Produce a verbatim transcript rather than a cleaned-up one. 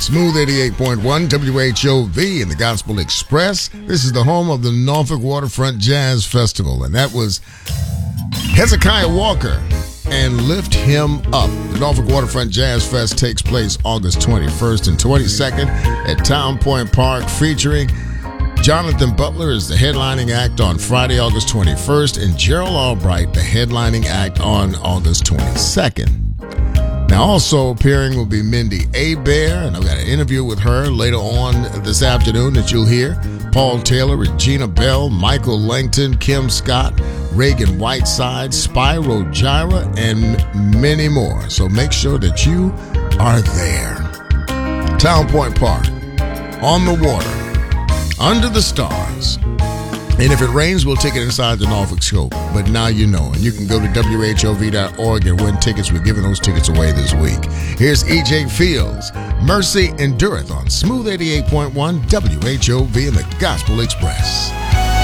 Smooth eighty-eight point one W H O V and the Gospel Express. This is the home of the Norfolk Waterfront Jazz Festival, and that was Hezekiah Walker and Lift Him Up. The Norfolk Waterfront Jazz Fest takes place August twenty-first and twenty-second at Town Point Park, featuring Jonathan Butler is the headlining act on Friday, August twenty-first, and Gerald Albright, the headlining act on August twenty-second. Now, also appearing will be Mindy Abair, and I've got an interview with her later on this afternoon that you'll hear. Paul Taylor, Regina Bell, Michael Langton, Kim Scott, Reagan Whiteside, Spyro Gyra, and many more. So make sure that you are there. Town Point Park, on the water, under the stars. And if it rains, we'll take it inside the Norfolk Scope. But now you know. And you can go to W H O V dot org and win tickets. We're giving those tickets away this week. Here's E J Fields, Mercy Endureth on Smooth eighty-eight point one W H O V and the Gospel Express.